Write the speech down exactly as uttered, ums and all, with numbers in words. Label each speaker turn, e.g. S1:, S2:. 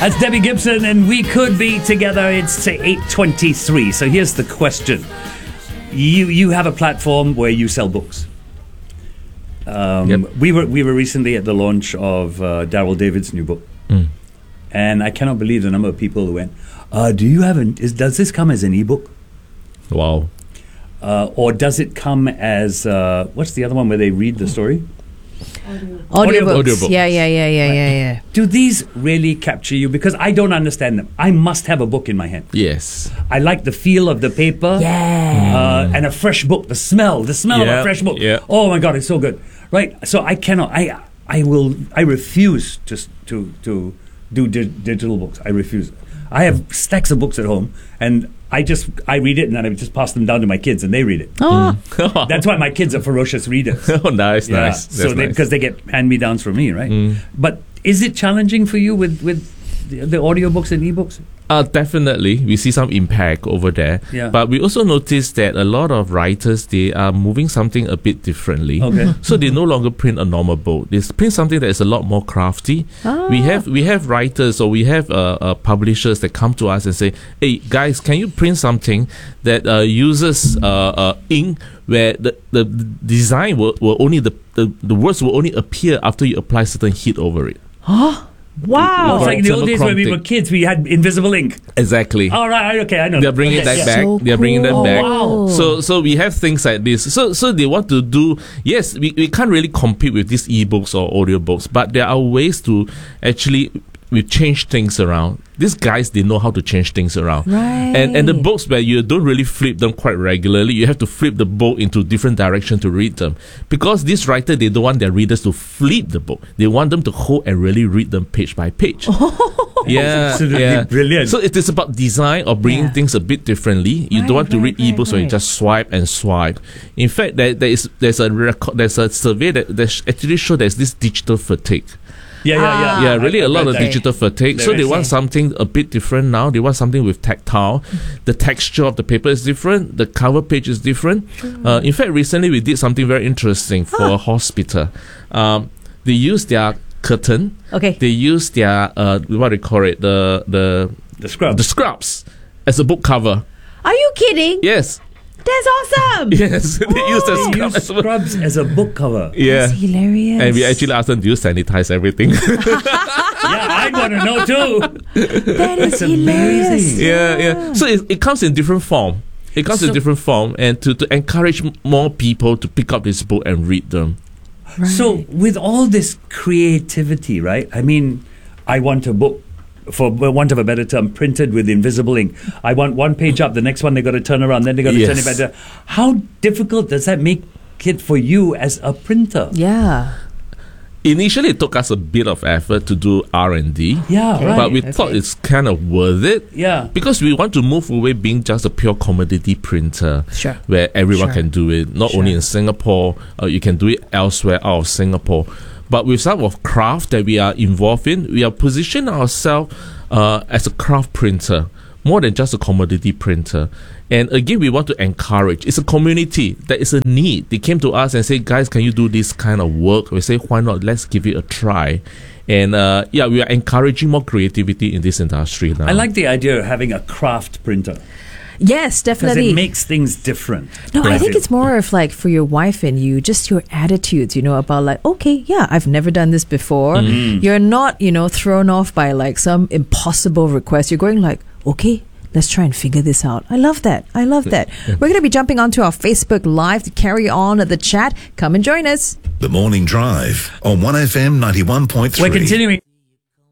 S1: That's Debbie Gibson, and we could be together. It's eight twenty-three. So here's the question: You you have a platform where you sell books. Um,
S2: Yep.
S1: We were we were recently at the launch of uh, Daryl David's new book,
S2: Mm.
S1: and I cannot believe the number of people who went. Uh, do you have an? Is, does this come as an ebook,
S2: Wow.
S1: uh, or does it come as uh, what's the other one where they read the story?
S3: Audiobooks.
S2: Audiobook.
S3: Yeah, yeah, yeah, yeah, yeah, yeah.
S1: Do these really capture you? Because I don't understand them. I must have a book in my hand.
S2: Yes.
S1: I like the feel of the paper.
S3: Yeah.
S1: Uh, and a fresh book, the smell, the smell of
S2: Yeah,
S1: a fresh book.
S2: yeah.
S1: Oh my God, it's so good. Right? So I cannot, I I will, I refuse to s- to to do di- digital books. I refuse. I have stacks of books at home, and I just, I read it, and then I just pass them down to my kids, and they read it.
S3: Oh,
S1: That's why my kids are ferocious readers.
S2: Oh, nice,
S1: Yeah,
S2: nice.
S1: so
S2: That's
S1: they,
S2: nice.
S1: because they get hand-me-downs from me, right?
S2: Mm.
S1: But is it challenging for you with, with the, the audiobooks and ebooks?
S2: Uh, definitely, we see some impact over there.
S1: Yeah.
S2: But we also notice that a lot of writers, they are moving something a bit differently.
S1: Okay.
S2: So they no longer print a normal book. They print something that is a lot more crafty. We have we have writers or we have uh, uh, publishers that come to us and say, "Hey guys, can you print something that uh, uses uh, uh, ink where the, the design will, will only the, the the words will only appear after you apply certain heat over it."
S3: wow.
S1: Well, it's like in the old days when we
S2: Prompting.
S1: were kids, we had invisible ink.
S2: Exactly.
S1: All right, okay, I know.
S2: They're bringing
S1: Okay,
S2: that
S1: yeah.
S2: back.
S3: So
S2: They're bringing that
S3: cool.
S2: back.
S1: Oh, wow.
S2: So, so we have things like this. So, so they want to do. Yes, we, we can't really compete with these ebooks or audiobooks, but there are ways to actually we change things around. These guys, they know how to change things around.
S3: Right.
S2: And and the books where you don't really flip them quite regularly, you have to flip the book into different direction to read them. Because this writer, they don't want their readers to flip the book. They want them to hold and really read them page by page. Yeah,
S1: Absolutely
S2: yeah.
S1: brilliant.
S2: So it is about design or bringing
S3: Yeah.
S2: things a bit differently. You
S3: Right,
S2: don't want to
S3: right,
S2: read ebooks
S3: right,
S2: where you
S3: right.
S2: just swipe and swipe. In fact, there, there is there's a record, there's a survey that, that actually shows there's this digital fatigue.
S1: Yeah, yeah, yeah.
S3: Ah.
S2: Yeah, really
S1: I-
S2: a
S1: I
S2: lot
S1: read
S2: of
S1: that.
S2: digital fatigue.
S1: There
S2: So they
S1: is.
S2: want something a bit different now. They want something with tactile. The texture of the paper is different. The cover page is different. Uh, in fact, recently we did something very interesting for a hospital. Um, they used their curtain.
S3: Okay.
S2: They use their uh, what do you call it? The the
S1: The scrub.
S2: the scrubs as a book cover.
S3: Are you kidding?
S2: Yes,
S3: That's awesome.
S2: yes. They use the
S1: They
S2: scrub
S1: use
S2: as a book.
S1: scrubs as a book cover.
S2: Yeah.
S3: That's hilarious.
S2: And we actually asked them, do you sanitize everything?
S1: Yeah, I want to know too.
S3: That is
S1: That's
S3: hilarious.
S1: amazing.
S2: yeah, yeah. So it, it comes in different form. It comes
S1: So-
S2: in different form, and to, to encourage m- more people to pick up this book and read them.
S3: Right.
S1: So with all this creativity, right? I mean, I want a book, for want of a better term, printed with invisible ink. I want one page up, the next one they got to turn around, then they got to turn it
S2: Yes.
S1: back down. How difficult does that make it for you as a printer?
S3: Yeah.
S2: Initially, it took us a bit of effort to do R and D,
S1: Yeah,
S3: Okay.
S1: right.
S2: but we
S3: okay.
S2: thought it's kind of worth it.
S1: Yeah.
S2: Because we want to move away being just a pure commodity printer
S3: Sure.
S2: where everyone
S3: Sure.
S2: can do it, not
S3: Sure.
S2: only in Singapore, uh, you can do it elsewhere out of Singapore. But with some of craft that we are involved in, we are positioning ourselves uh, as a craft printer, more than just a commodity printer. And again, we want to encourage. It's a community. There is a need. They came to us and say, guys, can you do this kind of work? We say, why not? Let's give it a try. And uh, yeah, we are encouraging more creativity in this industry now.
S1: I like the idea of having a craft printer
S3: Yes,
S1: because
S3: definitely.
S1: it makes things different.
S3: No, I think
S1: feel.
S3: it's more of like for your wife and you, just your attitudes, you know, about like, okay, yeah, I've never done this before. You're not, you know, thrown off by like some impossible request. You're going like, okay, let's try and figure this out. I love that. I love that. We're going to be jumping onto our Facebook Live to carry on the chat. Come and join us.
S4: The Morning Drive on one F M ninety-one point three.
S1: We're continuing.